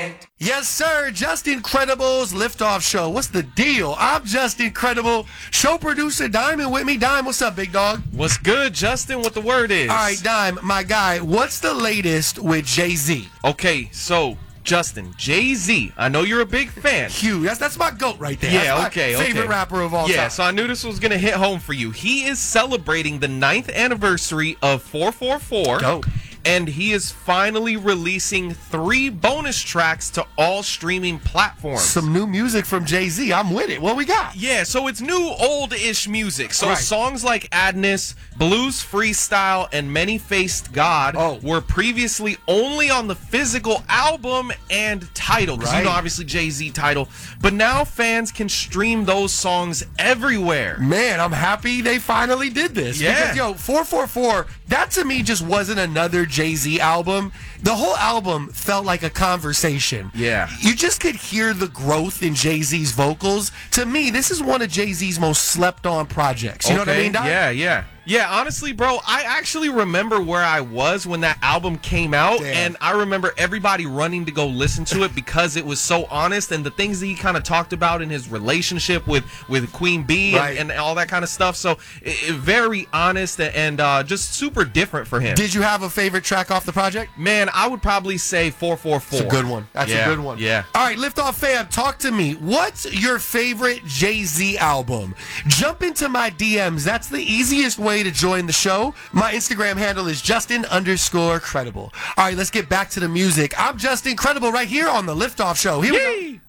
Yes, sir. Just Incredible's Liftoff Show. What's the deal? I'm Just Incredible. Show producer Diamond with me. Dime, what's up, big dog? What's good, Justin? What the word is? All right, Dime, my guy, what's the latest with Jay-Z? Okay, so, Justin, Jay-Z, I know you're a big fan. Huge. That's my GOAT right there. Yeah, that's my favorite rapper of all time. Yeah, so I knew this was going to hit home for you. He is celebrating the 9th anniversary of 444. Dope. And he is finally releasing 3 bonus tracks to all streaming platforms. Some new music from Jay-Z. I'm with it. What we got? Yeah, so it's new old-ish music. So Right. songs like Adness, Blues Freestyle, and Many-Faced God were previously only on the physical album and title. Because you know, obviously, Jay-Z title. But now fans can stream those songs everywhere. Man, I'm happy they finally did this. Yeah. Because, 444, that to me just wasn't another Jay-Z album. The whole album felt like a conversation. Yeah. You just could hear the growth in Jay-Z's vocals. To me, this is one of Jay-Z's most slept-on projects. You know what I mean, Doc? Yeah. Yeah, honestly, bro, I actually remember where I was when that album came out, and I remember everybody running to go listen to it because it was so honest, and the things that he kind of talked about in his relationship with Queen Bee and all that kind of stuff. So, very honest and just super different for him. Did you have a favorite track off the project? Man, I would probably say 444. That's a good one. That's a good one. Yeah. All right, Liftoff fam, talk to me. What's your favorite Jay-Z album? Jump into my DMs. That's the easiest way to join the show. My Instagram handle is Justin_credible. All right, let's get back to the music. I'm Justin Credible right here on the Liftoff Show. Here we go.